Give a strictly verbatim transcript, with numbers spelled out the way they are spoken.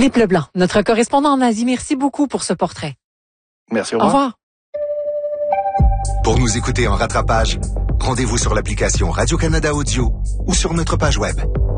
Philippe Leblanc, notre correspondant en Asie, merci beaucoup pour ce portrait. Merci, au revoir. revoir. Au revoir. Pour nous écouter en rattrapage, rendez-vous sur l'application Radio-Canada Audio ou sur notre page web.